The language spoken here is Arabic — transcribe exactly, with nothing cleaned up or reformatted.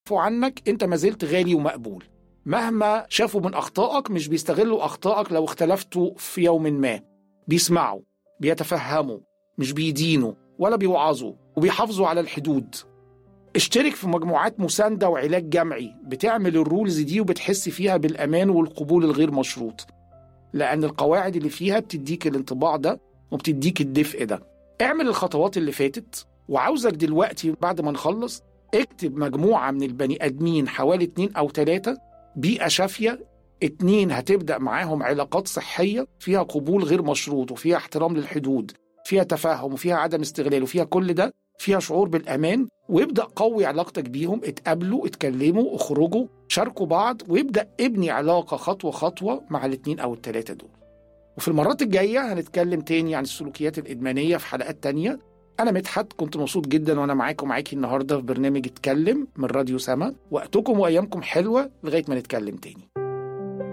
يعفوا عنك أنت ما زلت غالي ومقبول. مهما شافوا من أخطائك مش بيستغلوا أخطائك لو اختلفتوا في يوم ما، بيسمعوا، بيتفهموا، مش بيدينوا ولا بيوعظوا، وبيحافظوا على الحدود. اشترك في مجموعات مساندة وعلاج جمعي بتعمل الرولز دي وبتحس فيها بالأمان والقبول الغير مشروط، لأن القواعد اللي فيها بتديك الانطباع ده وبتديك الدفء ده. اعمل الخطوات اللي فاتت، وعاوزك دلوقتي بعد ما نخلص اكتب مجموعة من البني أدمين، حوالي اتنين أو تلاتة، بيئة شافية، اتنين هتبدأ معاهم علاقات صحية فيها قبول غير مشروط وفيها احترام للحدود، فيها تفاهم وفيها عدم استغلال وفيها كل ده، فيها شعور بالأمان. ويبدأ قوي علاقتك بيهم، اتقابلوا، اتكلموا، اخرجوا، شاركوا بعض، ويبدأ ابني علاقة خطوة خطوة مع الاتنين أو التلاتة دول. وفي المرات الجاية هنتكلم تاني عن السلوكيات الإدمانية في حلقات تانية. أنا مدحت، كنت مبسوط جدا وأنا معاكم معاكي النهاردة في برنامج اتكلم من راديو سما. وقتكم وأيامكم حلوة لغاية ما نتكلم تاني.